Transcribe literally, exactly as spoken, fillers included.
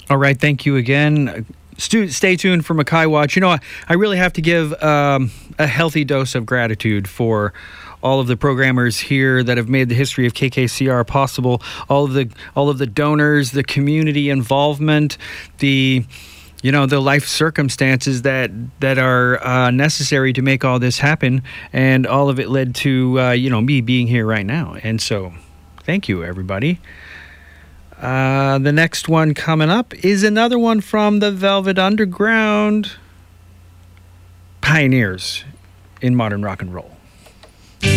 All right, thank you again. Stu- stay tuned for Mackay Watch. You know, I, I really have to give um, a healthy dose of gratitude for all of the programmers here that have made the history of K K C R possible. All of the all of the donors, the community involvement, the you know the life circumstances that that are uh, necessary to make all this happen, and all of it led to uh, you know me being here right now. And so, thank you, everybody. Uh, the next one coming up is another one from the Velvet Underground, pioneers in modern rock and roll.